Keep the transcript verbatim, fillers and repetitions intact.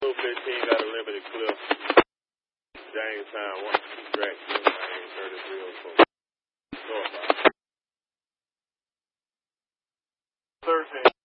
fifteen got a limited clip. Jamestown, one, Jackson, thirty-three oh four. Northbound. thirteen.